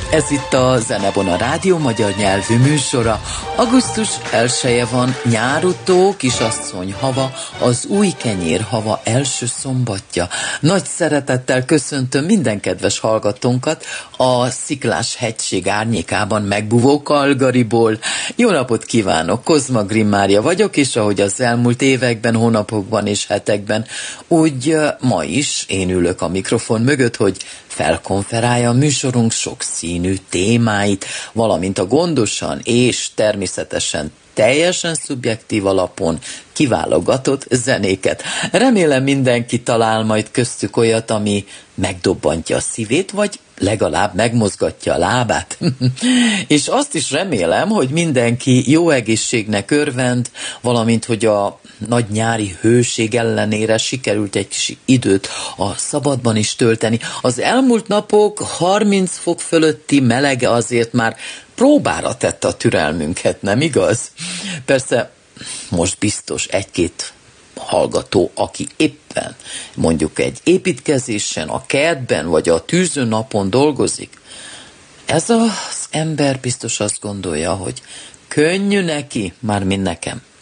Ez itt a Zenebona Rádió magyar nyelvű műsora. Augusztus 1-e van, nyárutó, kisasszony hava, az új kenyér hava első szombatja. Nagy szeretettel köszöntöm minden kedves hallgatónkat a Sziklás hegység árnyékában megbúvó Calgaryból. Jó napot kívánok, Kozma Grimmária vagyok, és ahogy az elmúlt években, hónapokban és hetekben, úgy ma is én ülök a mikrofon mögött, hogy felkonferálja a műsorunk sokszínű témáit, valamint a gondosan és természetesen teljesen szubjektív alapon kiválogatott zenéket. Remélem mindenki talál majd köztük olyat, ami megdobbantja a szívét, vagy legalább megmozgatja a lábát. És azt is remélem, hogy mindenki jó egészségnek örvend, valamint, hogy a nagy nyári hőség ellenére sikerült egy kis időt a szabadban is tölteni. Az elmúlt napok 30 fok fölötti melege azért már próbára tette a türelmünket, nem igaz? Persze most biztos egy-két hallgató, aki éppen mondjuk egy építkezésen, a kertben vagy a tűzőnapon dolgozik, ez az ember biztos azt gondolja, hogy könnyű neki, mármint nekem.